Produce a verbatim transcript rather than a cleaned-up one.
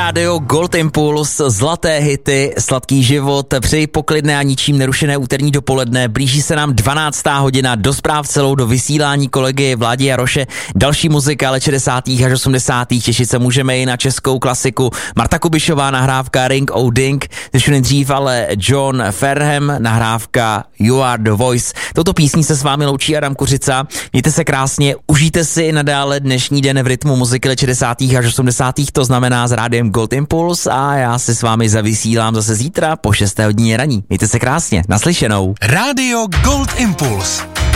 Rádio Gold Impuls, zlaté hity, sladký život, přeji poklidné a ničím nerušené úterní dopoledne. Blíží se nám dvanáctá hodina, do zpráv celou, do vysílání kolegy Vládi Jaroše. Další muzika let šedesátých až osmdesátých Těšit se můžeme i na českou klasiku. Marta Kubišová, nahrávka Ring O Ding, ještě nejdřív ale John Farnham, nahrávka You Are The Voice. Touto písní se s vámi loučí Adam Kuřica. Mějte se krásně, užijte si nadále dnešní den v rytmu muziky let šedesátých až osmdesátých To znamená s rádiem Gold Impuls a já se s vámi zavysílám zase zítra po šesté hodině raní. Mějte se krásně, naslyšenou. Rádio Gold Impuls.